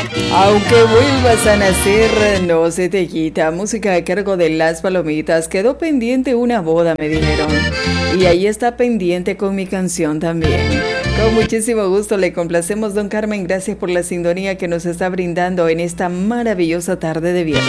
Aunque vuelvas a nacer, no se te quita. Música a cargo de Las Palomitas. Quedó pendiente una boda, me dijeron. Y ahí está pendiente con mi canción también. Con muchísimo gusto le complacemos, don Carmen. Gracias por la sintonía que nos está brindando en esta maravillosa tarde de viernes.